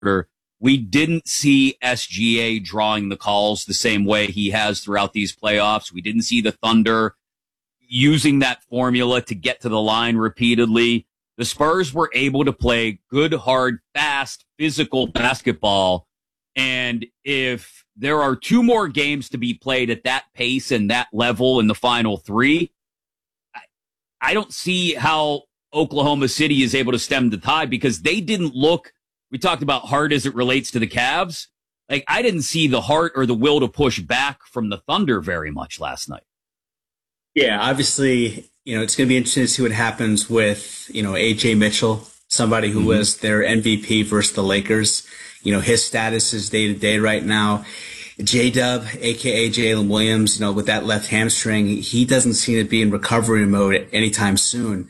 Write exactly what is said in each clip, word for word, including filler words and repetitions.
quarter. We didn't see S G A drawing the calls the same way he has throughout these playoffs. We didn't see the Thunder using that formula to get to the line repeatedly. The Spurs were able to play good, hard, fast, physical basketball. And if there are two more games to be played at that pace and that level in the final three, I, I don't see how Oklahoma City is able to stem the tide, because they didn't look, we talked about heart as it relates to the Cavs. Like, I didn't see the heart or the will to push back from the Thunder very much last night. Yeah, obviously, you know, it's going to be interesting to see what happens with, you know, A J Mitchell, somebody who mm-hmm. was their M V P versus the Lakers. You know, his status is day to day right now. J-Dub, a k a. Jalen Williams, you know, with that left hamstring, he doesn't seem to be in recovery mode anytime soon.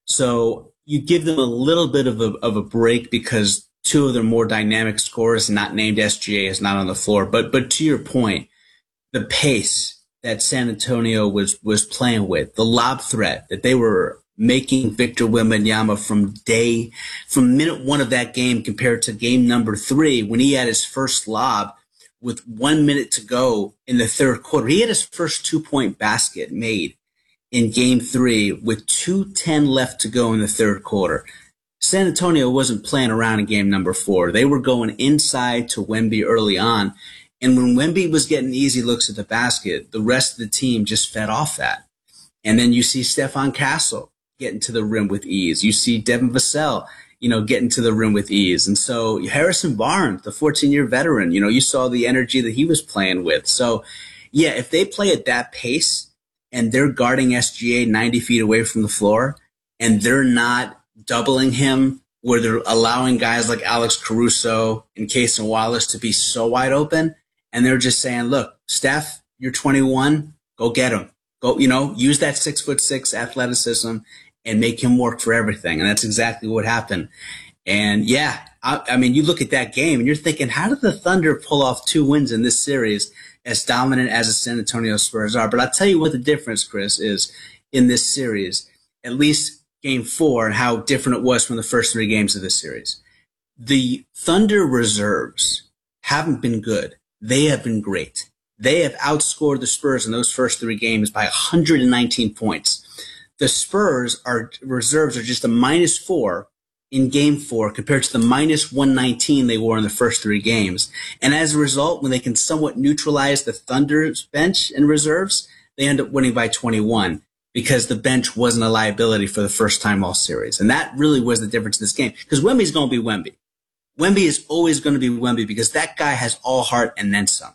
So you give them a little bit of a, of a break, because two of their more dynamic scorers, not named S G A, is not on the floor. But, but to your point, the pace that San Antonio was, was playing with, the lob threat that they were making Victor Wembanyama from day, from minute one of that game compared to game number three, when he had his first lob with one minute to go in the third quarter. He had his first two-point basket made in game three with two ten left to go in the third quarter. San Antonio wasn't playing around in game number four. They were going inside to Wemby early on. And when Wemby was getting easy looks at the basket, the rest of the team just fed off that. And then you see Stephon Castle getting to the rim with ease. You see Devin Vassell, you know, getting to the rim with ease. And so Harrison Barnes, the fourteen-year veteran, you know, you saw the energy that he was playing with. So, yeah, if they play at that pace and they're guarding S G A ninety feet away from the floor and they're not doubling him, where they're allowing guys like Alex Caruso and Cason Wallace to be so wide open, and they're just saying, look, Steph, you're twenty-one, go get him. Go, you know, use that six foot six athleticism and make him work for everything. And that's exactly what happened. And yeah, I, I mean, you look at that game and you're thinking, how did the Thunder pull off two wins in this series as dominant as the San Antonio Spurs are? But I'll tell you what the difference, Chris, is in this series, at least game four, and how different it was from the first three games of this series. The Thunder reserves haven't been good. They have been great. They have outscored the Spurs in those first three games by one hundred nineteen points. The Spurs, are reserves are just a minus four in game four compared to the minus one nineteen they were in the first three games. And as a result, when they can somewhat neutralize the Thunder's bench and reserves, they end up winning by twenty-one, because the bench wasn't a liability for the first time all series. And that really was the difference in this game, because Wemby's going to be Wemby. Wemby is always going to be Wemby, because that guy has all heart and then some.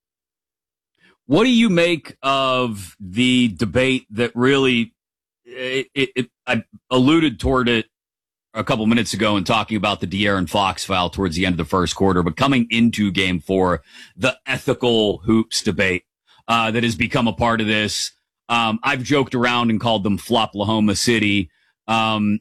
What do you make of the debate that really, it, it, it, I alluded toward it a couple minutes ago in talking about the De'Aaron Fox foul towards the end of the first quarter, but coming into game four, the ethical hoops debate uh, that has become a part of this. Um, I've joked around and called them Floplahoma City. Um,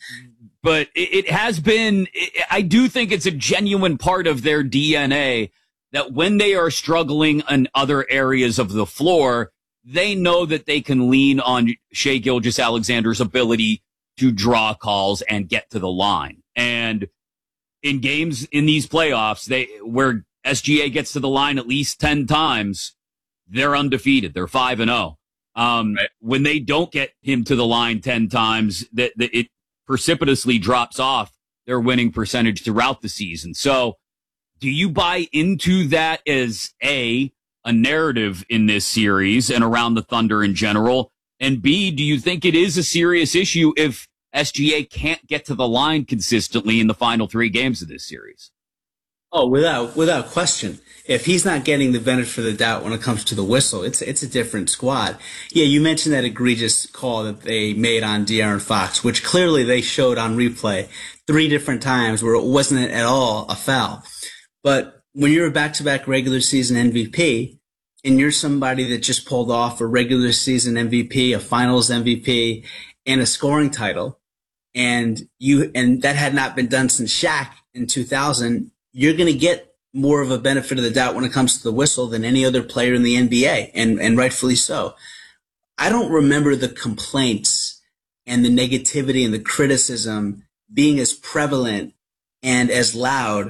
but it, it has been, it, I do think it's a genuine part of their D N A that when they are struggling in other areas of the floor, they know that they can lean on Shai Gilgeous-Alexander's ability to draw calls and get to the line. And in games in these playoffs, they where S G A gets to the line at least ten times, they're undefeated. They're five and oh. Um, right. When they don't get him to the line ten times, that, that it precipitously drops off their winning percentage throughout the season. So do you buy into that as A, a narrative in this series and around the Thunder in general? And B, do you think it is a serious issue if S G A can't get to the line consistently in the final three games of this series? Oh, without without question. If he's not getting the benefit of the doubt when it comes to the whistle, it's it's a different squad. Yeah, you mentioned that egregious call that they made on De'Aaron Fox, which clearly they showed on replay three different times where it wasn't at all a foul. But when you're a back-to-back regular season M V P, and you're somebody that just pulled off a regular season M V P, a finals M V P, and a scoring title, and you and that had not been done since Shaq in two thousand, you're going to get more of a benefit of the doubt when it comes to the whistle than any other player in the N B A, and, and rightfully so. I don't remember the complaints and the negativity and the criticism being as prevalent and as loud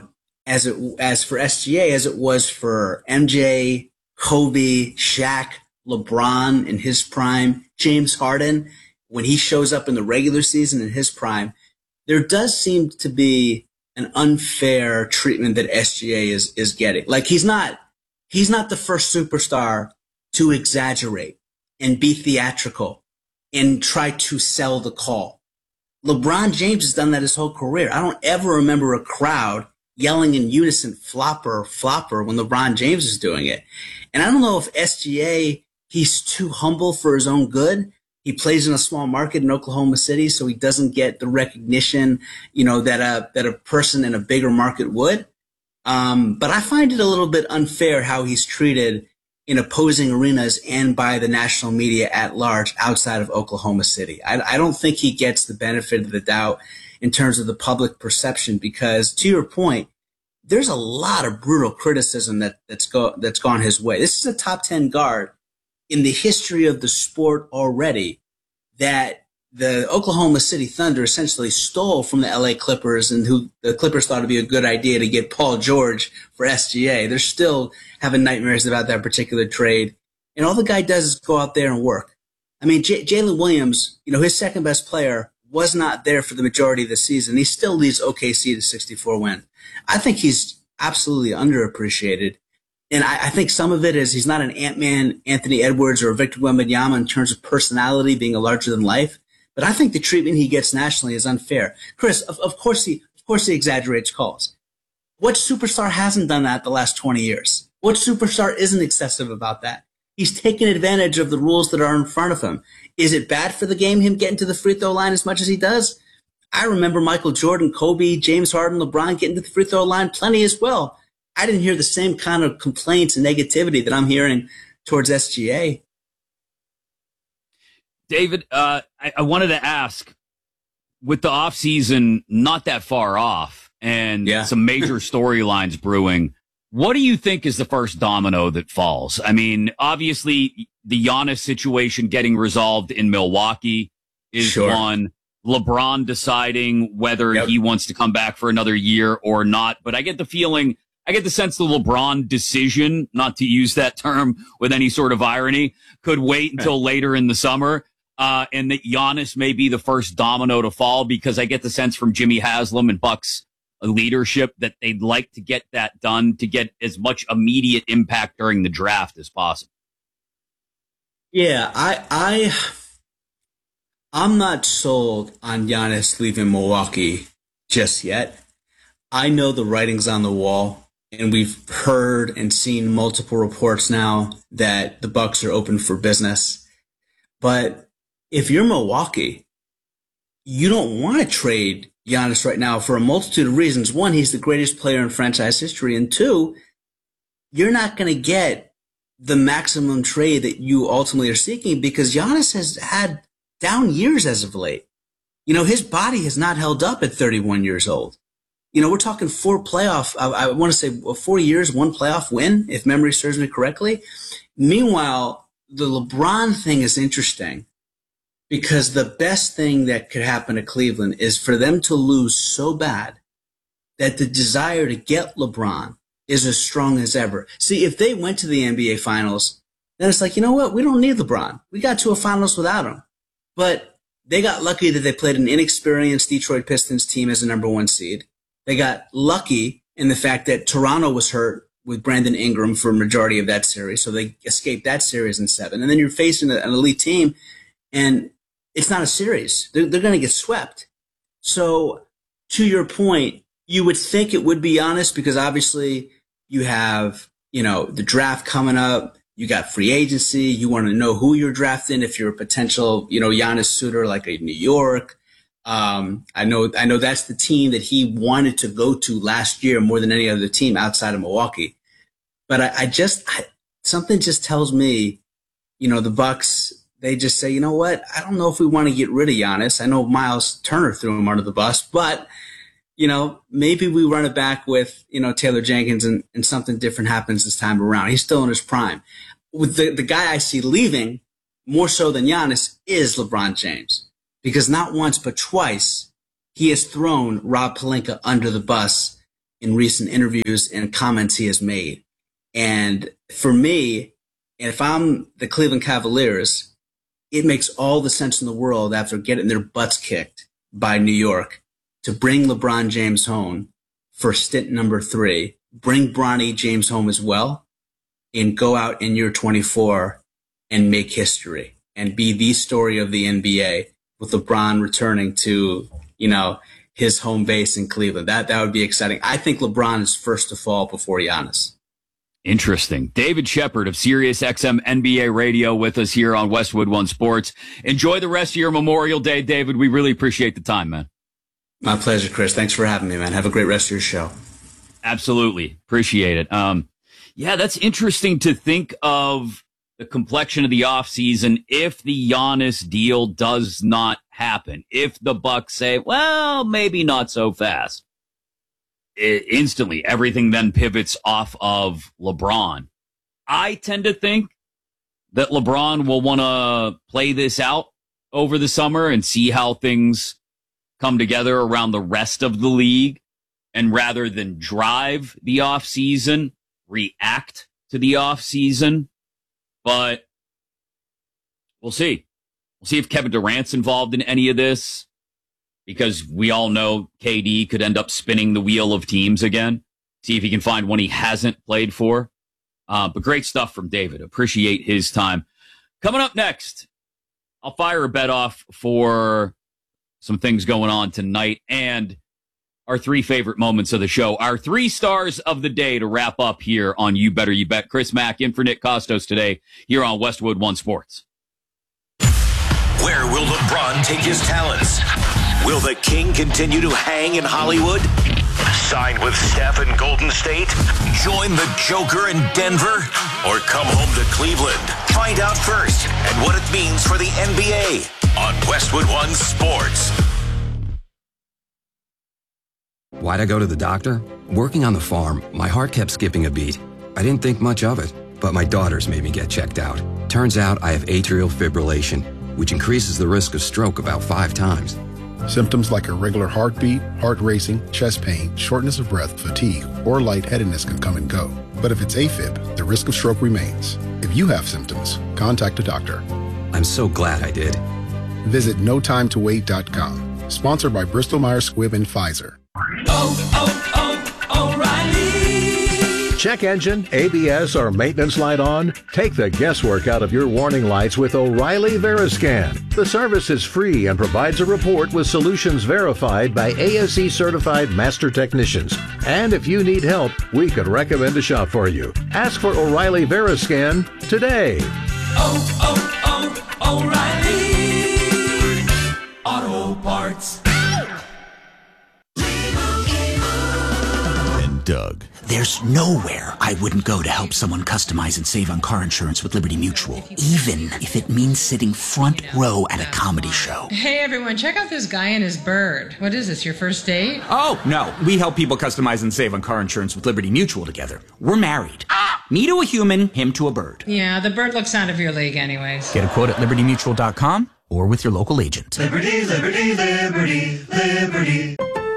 as it as for S G A as it was for M J, Kobe, Shaq, LeBron in his prime, James Harden when he shows up in the regular season in his prime. There does seem to be an unfair treatment that S G A is is getting. Like he's not he's not the first superstar to exaggerate and be theatrical and try to sell the call. LeBron James has done that his whole career. I don't ever remember a crowd yelling in unison flopper, flopper when LeBron James is doing it. And I don't know if S G A, he's too humble for his own good. He plays in a small market in Oklahoma City, so he doesn't get the recognition, you know, that a, that a person in a bigger market would. Um, but I find it a little bit unfair how he's treated in opposing arenas and by the national media at large outside of Oklahoma City. I, I don't think he gets the benefit of the doubt in terms of the public perception because, to your point, there's a lot of brutal criticism that, that's, go, that's gone his way. This is a top ten guard in the history of the sport already that the Oklahoma City Thunder essentially stole from the L A Clippers and who the Clippers thought it'd be a good idea to get Paul George for S G A. They're still having nightmares about that particular trade. And all the guy does is go out there and work. I mean, J- Jalen Williams, you know, his second best player was not there for the majority of the season. He still leads O K C to sixty-four win. I think he's absolutely underappreciated. And I, I think some of it is he's not an Ant-Man, Anthony Edwards, or Victor Wembanyama in terms of personality being a larger than life. But I think the treatment he gets nationally is unfair. Chris, of, of course he, of course he exaggerates calls. What superstar hasn't done that the last twenty years? What superstar isn't excessive about that? He's taken advantage of the rules that are in front of him. Is it bad for the game, him getting to the free throw line as much as he does? I remember Michael Jordan, Kobe, James Harden, LeBron getting to the free throw line plenty as well. I didn't hear the same kind of complaints and negativity that I'm hearing towards S G A. David, uh, I, I wanted to ask, with the offseason not that far off and yeah. some major storylines brewing, what do you think is the first domino that falls? I mean, obviously, the Giannis situation getting resolved in Milwaukee is sure. one. LeBron deciding whether yep. he wants to come back for another year or not. But I get the feeling, I get the sense the LeBron decision, not to use that term with any sort of irony, could wait until right. later in the summer. Uh, and that Giannis may be the first domino to fall because I get the sense from Jimmy Haslam and Bucks leadership that they'd like to get that done to get as much immediate impact during the draft as possible. Yeah, I, I, I'm not sold on Giannis leaving Milwaukee just yet. I know the writing's on the wall, and we've heard and seen multiple reports now that the Bucks are open for business. But if you're Milwaukee, you don't want to trade Giannis right now for a multitude of reasons. One, he's the greatest player in franchise history. And two, you're not going to get the maximum trade that you ultimately are seeking because Giannis has had down years as of late. You know, his body has not held up at thirty-one years old. You know, we're talking four playoff, I, I want to say four years, one playoff win, if memory serves me correctly. Meanwhile, the LeBron thing is interesting. Because the best thing that could happen to Cleveland is for them to lose so bad that the desire to get LeBron is as strong as ever. See, if they went to the N B A Finals, then it's like, you know what? We don't need LeBron. We got to a Finals without him. But they got lucky that they played an inexperienced Detroit Pistons team as a number one seed. They got lucky in the fact that Toronto was hurt with Brandon Ingram for a majority of that series, so they escaped that series in seven. And then you're facing an elite team, and it's not a series. They're, they're going to get swept. So to your point, you would think it would be Giannis because obviously you have, you know, the draft coming up. You got free agency. You want to know who you're drafting if you're a potential, you know, Giannis suitor like a New York. Um, I know, I know that's the team that he wanted to go to last year more than any other team outside of Milwaukee. But I, I just, I, something just tells me, you know, the Bucks, they just say, you know what? I don't know if we want to get rid of Giannis. I know Miles Turner threw him under the bus, but, you know, maybe we run it back with, you know, Taylor Jenkins and, and something different happens this time around. He's still in his prime. With the, the guy I see leaving more so than Giannis is LeBron James because not once but twice he has thrown Rob Pelinka under the bus in recent interviews and comments he has made. And for me, and if I'm the Cleveland Cavaliers, it makes all the sense in the world after getting their butts kicked by New York to bring LeBron James home for stint number three, bring Bronny James home as well, and go out in year twenty-four and make history and be the story of the N B A with LeBron returning to, you know, his home base in Cleveland. That that would be exciting. I think LeBron is first to fall before Giannis. Interesting. David Shepard of Sirius X M N B A Radio with us here on Westwood One Sports. Enjoy the rest of your Memorial Day, David. We really appreciate the time, man. My pleasure, Chris. Thanks for having me, man. Have a great rest of your show. Absolutely. Appreciate it. Um, yeah, that's interesting to think of the complexion of the offseason if the Giannis deal does not happen. If the Bucks say, well, maybe not so fast. It, instantly, everything then pivots off of LeBron. I tend to think that LeBron will want to play this out over the summer and see how things come together around the rest of the league. And rather than drive the offseason, react to the offseason. But we'll see. We'll see if Kevin Durant's involved in any of this, because we all know K D could end up spinning the wheel of teams again. See if he can find one he hasn't played for. Uh, but great stuff from David. Appreciate his time. Coming up next, I'll fire a bet off for some things going on tonight and our three favorite moments of the show. Our three stars of the day to wrap up here on You Better You Bet. Chris Mack in for Nick Costos today here on Westwood One Sports. Where will LeBron take his talents? Will the King continue to hang in Hollywood? Sign with Steph in Golden State? Join the Joker in Denver? Or come home to Cleveland? Find out first and what it means for the N B A on Westwood One Sports. Why'd I go to the doctor? Working on the farm, my heart kept skipping a beat. I didn't think much of it, but my daughters made me get checked out. Turns out I have atrial fibrillation, which increases the risk of stroke about five times. Symptoms like irregular heartbeat, heart racing, chest pain, shortness of breath, fatigue, or lightheadedness can come and go. But if it's AFib, the risk of stroke remains. If you have symptoms, contact a doctor. I'm so glad I did. Visit no time to wait dot com. Sponsored by Bristol Myers Squibb and Pfizer. Oh, oh, oh, O'Reilly! Check engine, A B S, or maintenance light on? Take the guesswork out of your warning lights with O'Reilly Veriscan. The service is free and provides a report with solutions verified by A S E-certified master technicians. And if you need help, we could recommend a shop for you. Ask for O'Reilly Veriscan today. Oh, oh, oh, O'Reilly! Auto Parts. Doug. There's nowhere I wouldn't go to help someone customize and save on car insurance with Liberty Mutual, even if it means sitting front row at a comedy show. Hey everyone, check out this guy and his bird. What is this, your first date? Oh, no. We help people customize and save on car insurance with Liberty Mutual together. We're married. Me to a human, him to a bird. Yeah, the bird looks out of your league anyways. Get a quote at liberty mutual dot com or with your local agent. Liberty, liberty, liberty, liberty.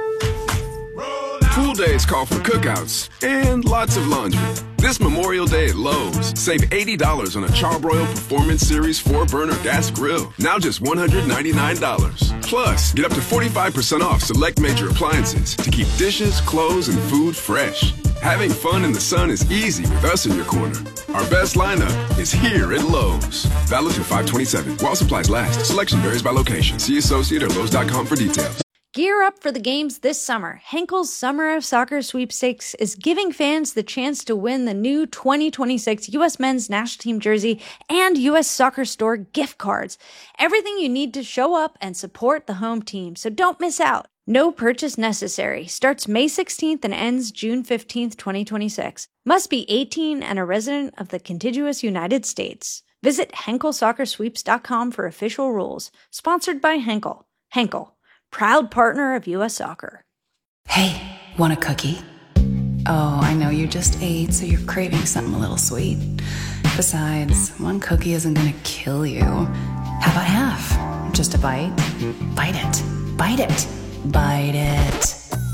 Pool days call for cookouts and lots of laundry. This Memorial Day at Lowe's, save eighty dollars on a Charbroil Performance Series four burner gas grill. Now just one hundred ninety-nine dollars. Plus, get up to forty-five percent off select major appliances to keep dishes, clothes, and food fresh. Having fun in the sun is easy with us in your corner. Our best lineup is here at Lowe's. Valid through five twenty-seven. While supplies last. Selection varies by location. See associate or Lowe's dot com for details. Gear up for the games this summer. Henkel's Summer of Soccer Sweepstakes is giving fans the chance to win the new twenty twenty-six U S Men's National Team jersey and U S Soccer Store gift cards. Everything you need to show up and support the home team, so don't miss out. No purchase necessary. Starts May sixteenth and ends June fifteenth, twenty twenty-six. Must be eighteen and a resident of the contiguous United States. Visit Henkel Soccer Sweeps dot com for official rules. Sponsored by Henkel. Henkel, proud partner of U S Soccer. Hey, want a cookie? Oh, I know you just ate, so you're craving something a little sweet. Besides, one cookie isn't gonna kill you. How about half? Just a bite? Bite it. Bite it. Bite it.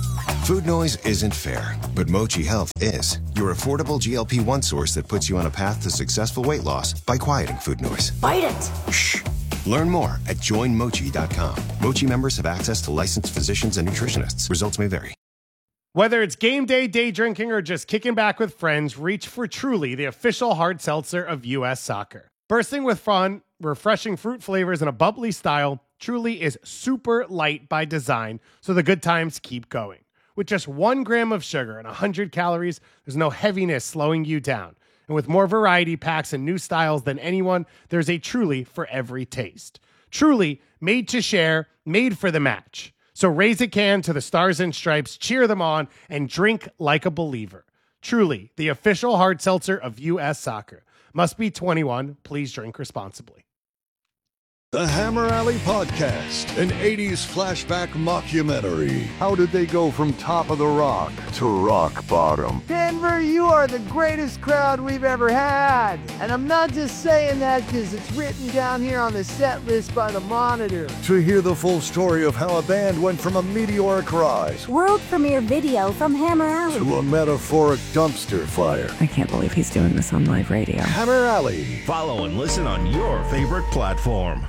Food noise isn't fair, but Mochi Health is. Your affordable G L P one source that puts you on a path to successful weight loss by quieting food noise. Bite it! Shh! Learn more at join mochi dot com. Mochi members have access to licensed physicians and nutritionists. Results may vary. Whether it's game day, day drinking, or just kicking back with friends, reach for Truly, the official hard seltzer of U S Soccer. Bursting with fun, refreshing fruit flavors, and a bubbly style, Truly is super light by design, so the good times keep going. With just one gram of sugar and one hundred calories, there's no heaviness slowing you down. And with more variety packs and new styles than anyone, there's a Truly for every taste. Truly, made to share, made for the match. So raise a can to the Stars and Stripes, cheer them on, and drink like a believer. Truly, the official hard seltzer of U S Soccer. Must be twenty-one. Please drink responsibly. The Hammer Alley Podcast, an eighties flashback mockumentary. How did they go from top of the rock to rock bottom? Denver, you are the greatest crowd we've ever had. And I'm not just saying that because it's written down here on the set list by the Monitor. To hear the full story of how a band went from a meteoric rise, world premiere video from Hammer Alley, to a metaphoric dumpster fire. I can't believe he's doing this on live radio. Hammer Alley. Follow and listen on your favorite platform.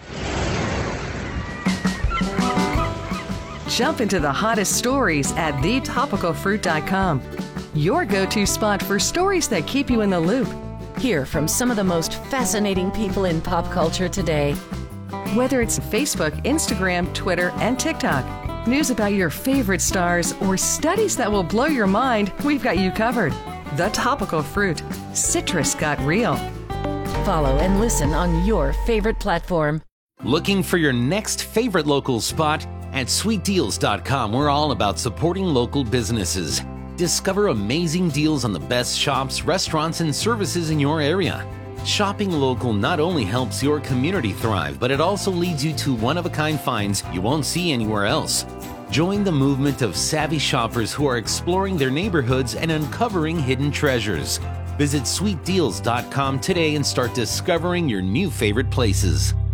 Jump into the hottest stories at the topical fruit dot com. Your go-to spot for stories that keep you in the loop. Hear from some of the most fascinating people in pop culture today. Whether it's Facebook, Instagram, Twitter, and TikTok, news about your favorite stars, or studies that will blow your mind, we've got you covered. The Topical Fruit. Citrus got real. Follow and listen on your favorite platform. Looking for your next favorite local spot? At sweet deals dot com, we're all about supporting local businesses. Discover amazing deals on the best shops, restaurants, and services in your area. Shopping local not only helps your community thrive, but it also leads you to one-of-a-kind finds you won't see anywhere else. Join the movement of savvy shoppers who are exploring their neighborhoods and uncovering hidden treasures. Visit sweet deals dot com today and start discovering your new favorite places.